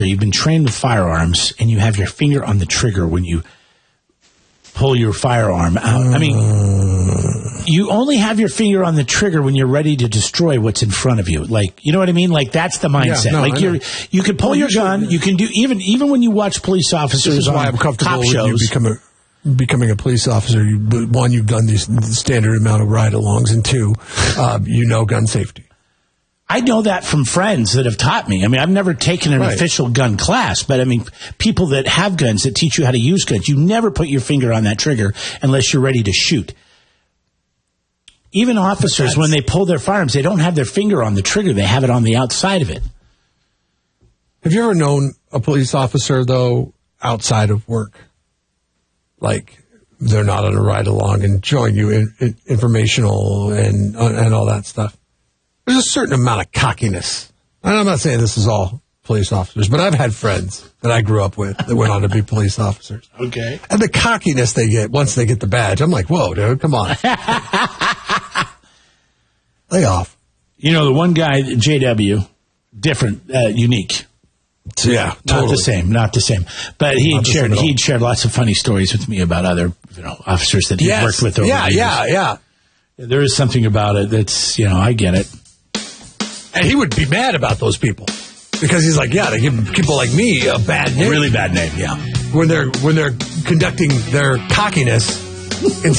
you've been trained with firearms, and you have your finger on the trigger when you pull your firearm out. I mean, you only have your finger on the trigger when you're ready to destroy what's in front of you. Like, you know what I mean? Like, that's the mindset. Yeah, no, like, you can pull your gun. You can do even when you watch police officers. This is why I'm comfortable cop with shows. you becoming a police officer. One, you've done the standard amount of ride-alongs, and two, you know gun safety. I know that from friends that have taught me. I mean, I've never taken an official gun class, but I mean, people that have guns that teach you how to use guns, you never put your finger on that trigger unless you're ready to shoot. Even officers, when they pull their firearms, they don't have their finger on the trigger. They have it on the outside of it. Have you ever known a police officer, though, outside of work? Like, they're not on a ride-along and showing you informational and all that stuff. There's a certain amount of cockiness. And I'm not saying this is all police officers, but I've had friends that I grew up with that went on to be police officers. Okay. And the cockiness they get once they get the badge, I'm like, whoa, dude, come on. Lay off. You know, the one guy, JW, different, unique. Yeah, totally. Not the same. But he'd shared lots of funny stories with me about other, officers that he'd worked with over the years. Yeah. There is something about it that's, I get it. And he would be mad about those people because he's like, they give people like me a bad name. Really bad name, yeah. When they're conducting their cockiness in